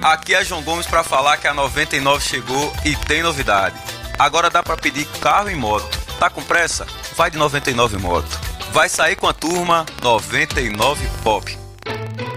Aqui é João Gomes para falar que a 99 chegou e tem novidade. Agora dá para pedir carro e moto. Tá com pressa? Vai de 99 Moto. Vai sair com a turma 99 Pop.